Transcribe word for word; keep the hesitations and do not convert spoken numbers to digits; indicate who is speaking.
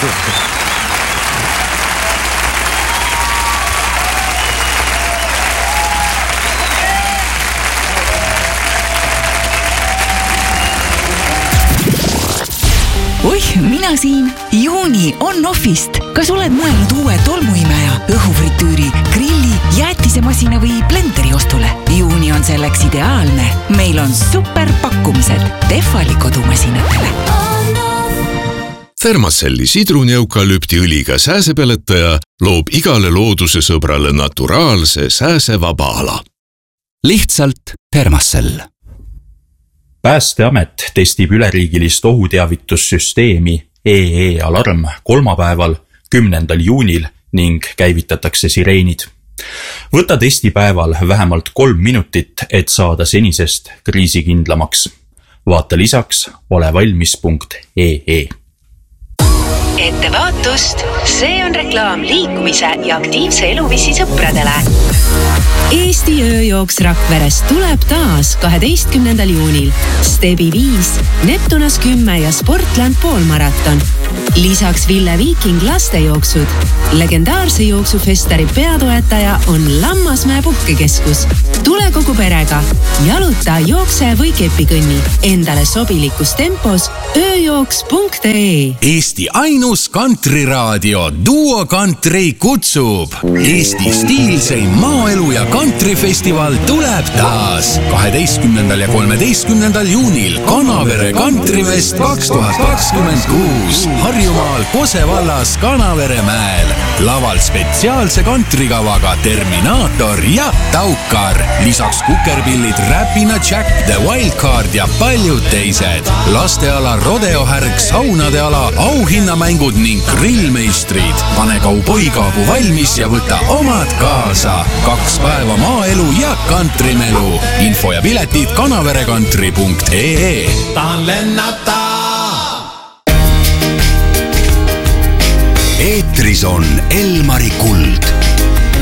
Speaker 1: Oih, mina siin. Juuni on offist. Kas oled mõelnud uue tolmuimeja, õhufritüüri, grilli, jäätisemasina või blenderi ostule? Juuni on selleks ideaalne. Meil on super pakkumised Tehvali kodumasinatele.
Speaker 2: Thermacelli sidruneukalüptiõliga sääsepeletaja loob igale looduse sõbrale naturaalse sääsevaba ala.
Speaker 3: Lihtsalt Thermacell. Päästeamet testib üleriigilist ohuteavitussüsteemi E E-alarm kolmapäeval, kümnendal juunil ning käivitatakse sireenid. Võta testipäeval vähemalt kolm minutit, et saada senisest kriisikindlamaks. Vaata lisaks olevalmis punkt E E.
Speaker 4: Ettevaatust, see on reklaam liikumise ja aktiivse eluviisi sõpradele.
Speaker 5: Eesti ööjooks Rakverest tuleb taas kaheteistkümnendal juunil. Stebi viis, Neptunas kümme ja Sportland poolmaraton. Lisaks Ville Viiking lastejooksud. Legendaarse jooksufestari peatoetaja on Lammasmäe puhkekeskus. Tule kogu perega. Jaluta, jookse või kepikõnni. Endale sobilikus tempos ööjooks punkt E.
Speaker 6: Eesti ainus kantriraadio Duo Country kutsub. Eesti stiilseim maaelu ja kantrifestival tuleb taas kaheteistkümnendal ja kolmeteistkümnendal juunil Kanavere Kantrifest kaks tuhat kakskümmend kuus Harjumaal Kose vallas Kanavere mäel. Laval spetsiaalse kantrikavaga Terminaator ja Taukar. Lisaks kukerpillid Räpina Jack, The Wildcard ja paljud teised. Lasteala rodeohärg, saunade ala, auhinnamängud ning grillmeistrid. Pane kauboikaabu valmis ja võta omad kaasa. Kaks päeva maaelu ja kantrimelu. Info ja piletid kanaverekantri punkt E E.
Speaker 7: Tahan lennata!
Speaker 6: Eetris on Elmari Kuld.